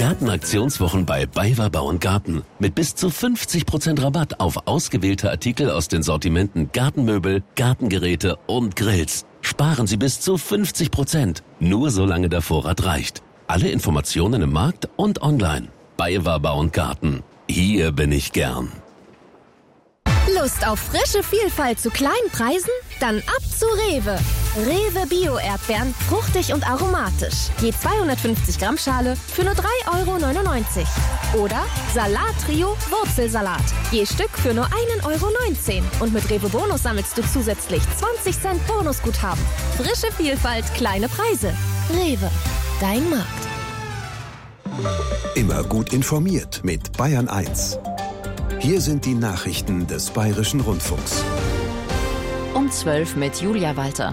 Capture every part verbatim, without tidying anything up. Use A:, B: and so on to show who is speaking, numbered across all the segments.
A: Gartenaktionswochen bei BayWa Bau und Garten. Mit bis zu fünfzig Prozent Rabatt auf ausgewählte Artikel aus den Sortimenten Gartenmöbel, Gartengeräte und Grills. Sparen Sie bis zu fünfzig Prozent. Nur solange der Vorrat reicht. Alle Informationen im Markt und online. BayWa Bau und Garten. Hier bin ich gern.
B: Lust auf frische Vielfalt zu kleinen Preisen? Dann ab zu Rewe. Rewe Bio-Erdbeeren, fruchtig und aromatisch. Je zweihundertfünfzig Gramm Schale für nur drei Euro neunundneunzig. Oder Salat-Trio Wurzelsalat. Je Stück für nur ein Euro neunzehn. Und mit Rewe Bonus sammelst du zusätzlich zwanzig Cent Bonusguthaben. Frische Vielfalt, kleine Preise. Rewe, dein Markt.
C: Immer gut informiert mit Bayern eins. Hier sind die Nachrichten des Bayerischen Rundfunks.
D: Um zwölf mit Julia Walter.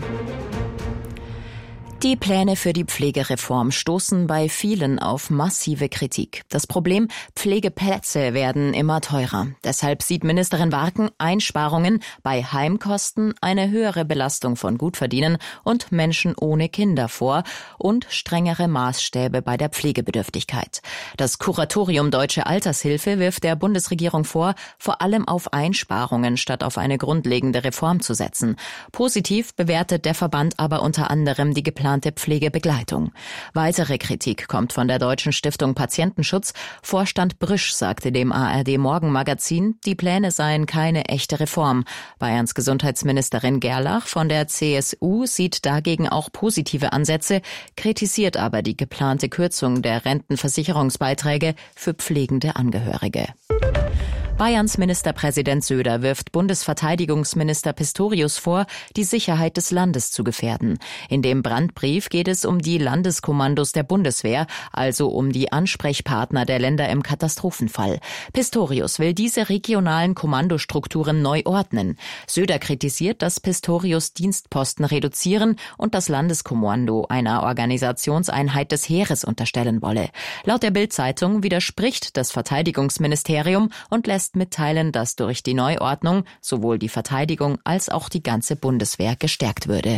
D: Die Pläne für die Pflegereform stoßen bei vielen auf massive Kritik. Das Problem, Pflegeplätze werden immer teurer. Deshalb sieht Ministerin Warken Einsparungen bei Heimkosten, eine höhere Belastung von Gutverdienern und Menschen ohne Kinder vor und strengere Maßstäbe bei der Pflegebedürftigkeit. Das Kuratorium Deutsche Altershilfe wirft der Bundesregierung vor, vor allem auf Einsparungen statt auf eine grundlegende Reform zu setzen. Positiv bewertet der Verband aber unter anderem die geplante Pflegebegleitung. Weitere Kritik kommt von der Deutschen Stiftung Patientenschutz. Vorstand Brüsch sagte dem A R D-Morgenmagazin, die Pläne seien keine echte Reform. Bayerns Gesundheitsministerin Gerlach von der C S U sieht dagegen auch positive Ansätze, kritisiert aber die geplante Kürzung der Rentenversicherungsbeiträge für pflegende Angehörige. Bayerns Ministerpräsident Söder wirft Bundesverteidigungsminister Pistorius vor, die Sicherheit des Landes zu gefährden. In dem Brandbrief geht es um die Landeskommandos der Bundeswehr, also um die Ansprechpartner der Länder im Katastrophenfall. Pistorius will diese regionalen Kommandostrukturen neu ordnen. Söder kritisiert, dass Pistorius Dienstposten reduzieren und das Landeskommando einer Organisationseinheit des Heeres unterstellen wolle. Laut der Bild-Zeitung widerspricht das Verteidigungsministerium und lässt mitteilen, dass durch die Neuordnung sowohl die Verteidigung als auch die ganze Bundeswehr gestärkt würde.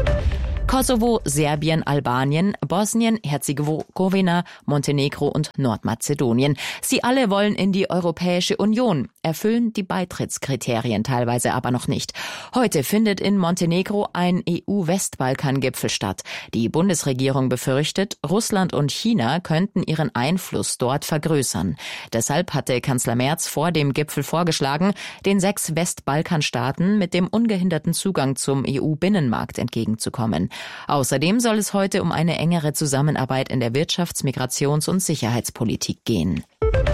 D: Kosovo, Serbien, Albanien, Bosnien, Herzegowina, Montenegro und Nordmazedonien. Sie alle wollen in die Europäische Union, erfüllen die Beitrittskriterien teilweise aber noch nicht. Heute findet in Montenegro ein E U-Westbalkan-Gipfel statt. Die Bundesregierung befürchtet, Russland und China könnten ihren Einfluss dort vergrößern. Deshalb hatte Kanzler Merz vor dem Gipfel vorgeschlagen, den sechs Westbalkanstaaten mit dem ungehinderten Zugang zum E U-Binnenmarkt entgegenzukommen. Außerdem soll es heute um eine engere Zusammenarbeit in der Wirtschafts-, Migrations- und Sicherheitspolitik gehen.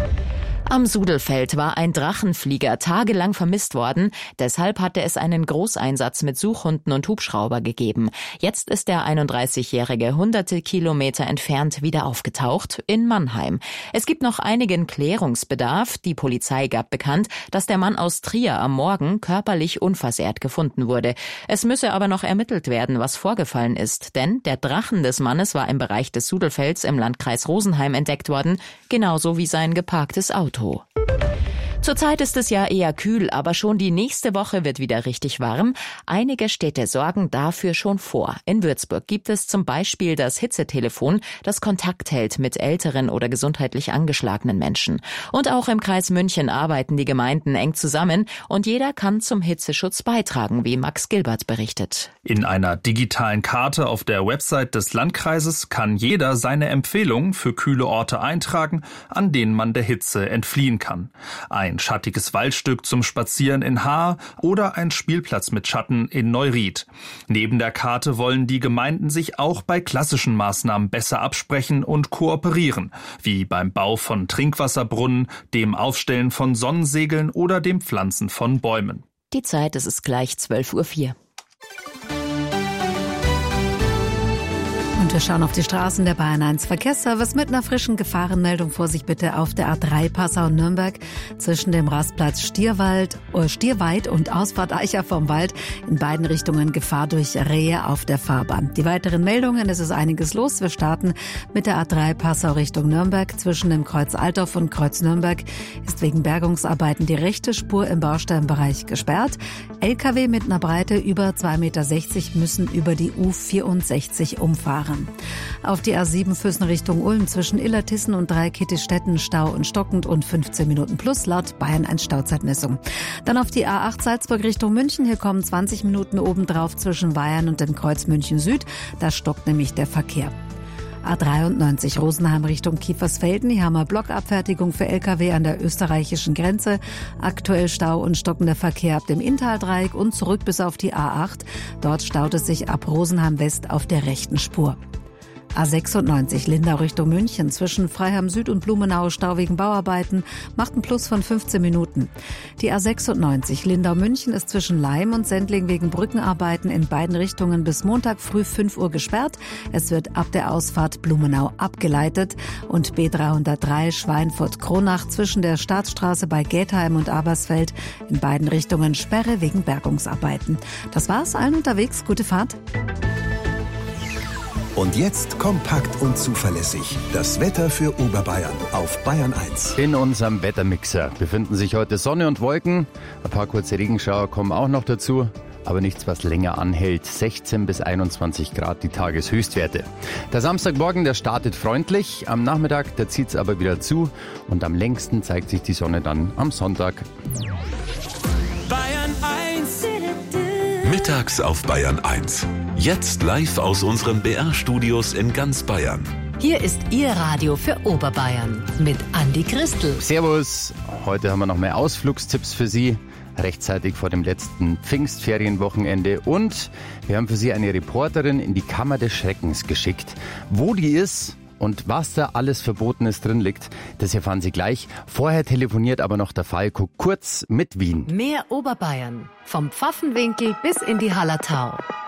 D: Am Sudelfeld war ein Drachenflieger tagelang vermisst worden. Deshalb hatte es einen Großeinsatz mit Suchhunden und Hubschrauber gegeben. Jetzt ist der einunddreißigjährige hunderte Kilometer entfernt wieder aufgetaucht in Mannheim. Es gibt noch einigen Klärungsbedarf. Die Polizei gab bekannt, dass der Mann aus Trier am Morgen körperlich unversehrt gefunden wurde. Es müsse aber noch ermittelt werden, was vorgefallen ist. Denn der Drachen des Mannes war im Bereich des Sudelfelds im Landkreis Rosenheim entdeckt worden, genauso wie sein geparktes Auto. Zurzeit ist es ja eher kühl, aber schon die nächste Woche wird wieder richtig warm. Einige Städte sorgen dafür schon vor. In Würzburg gibt es zum Beispiel das Hitzetelefon, das Kontakt hält mit älteren oder gesundheitlich angeschlagenen Menschen. Und auch im Kreis München arbeiten die Gemeinden eng zusammen und jeder kann zum Hitzeschutz beitragen, wie Max Gilbert berichtet.
E: In einer digitalen Karte auf der Website des Landkreises kann jeder seine Empfehlungen für kühle Orte eintragen, an denen man der Hitze entfliehen kann. Ein schattiges Waldstück zum Spazieren in Haar oder ein Spielplatz mit Schatten in Neuried. Neben der Karte wollen die Gemeinden sich auch bei klassischen Maßnahmen besser absprechen und kooperieren, wie beim Bau von Trinkwasserbrunnen, dem Aufstellen von Sonnensegeln oder dem Pflanzen von Bäumen.
D: Die Zeit, es ist gleich zwölf Uhr vier.
F: Und wir schauen auf die Straßen der Bayern eins Verkehrsservice mit einer frischen Gefahrenmeldung. Vorsicht bitte auf der A drei Passau-Nürnberg zwischen dem Rastplatz Stierwald, äh, Stierweit und Ausfahrt Eicher vom Wald. In beiden Richtungen Gefahr durch Rehe auf der Fahrbahn. Die weiteren Meldungen, es ist einiges los. Wir starten mit der A drei Passau Richtung Nürnberg. Zwischen dem Kreuz Altdorf und Kreuz Nürnberg ist wegen Bergungsarbeiten die rechte Spur im Bausteinbereich gesperrt. L K W mit einer Breite über zwei Meter sechzig müssen über die U vierundsechzig umfahren. Bayern. Auf die A sieben Füssen Richtung Ulm zwischen Illertissen und Dreikittestetten Stau und stockend und fünfzehn Minuten plus laut Bayern eins Stauzeitmessung. Dann auf die A acht Salzburg Richtung München. Hier kommen zwanzig Minuten obendrauf zwischen Weyern und dem Kreuz München Süd. Da stockt nämlich der Verkehr. A dreiundneunzig Rosenheim Richtung Kiefersfelden. Hier haben wir Blockabfertigung für L K W an der österreichischen Grenze. Aktuell Stau und stockender Verkehr ab dem Inntaldreieck und zurück bis auf die A acht. Dort staut es sich ab Rosenheim West auf der rechten Spur. A sechsundneunzig Lindau Richtung München zwischen Freiham Süd und Blumenau Stau wegen Bauarbeiten macht einen Plus von fünfzehn Minuten. Die A sechsundneunzig Lindau München ist zwischen Leim und Sendling wegen Brückenarbeiten in beiden Richtungen bis Montag früh fünf Uhr gesperrt. Es wird ab der Ausfahrt Blumenau abgeleitet und B dreihundertdrei Schweinfurt-Kronach zwischen der Staatsstraße bei Getheim und Abersfeld in beiden Richtungen Sperre wegen Bergungsarbeiten. Das war's, allen unterwegs, gute Fahrt.
C: Und jetzt kompakt und zuverlässig das Wetter für Oberbayern auf Bayern eins.
G: In unserem Wettermixer befinden sich heute Sonne und Wolken. Ein paar kurze Regenschauer kommen auch noch dazu, aber nichts, was länger anhält. sechzehn bis einundzwanzig Grad die Tageshöchstwerte. Der Samstagmorgen, der startet freundlich. Am Nachmittag, da zieht es aber wieder zu. Und am längsten zeigt sich die Sonne dann am Sonntag.
H: Bayern eins.
A: Mittags auf Bayern eins. Jetzt live aus unseren B R-Studios in ganz Bayern.
I: Hier ist Ihr Radio für Oberbayern mit Andi Christel.
G: Servus, heute haben wir noch mehr Ausflugstipps für Sie, rechtzeitig vor dem letzten Pfingstferienwochenende. Und wir haben für Sie eine Reporterin in die Kammer des Schreckens geschickt. Wo die ist und was da alles Verbotenes drin liegt, das erfahren Sie gleich. Vorher telefoniert aber noch der Falco kurz mit Wien.
I: Mehr Oberbayern, vom Pfaffenwinkel bis in die Hallertau.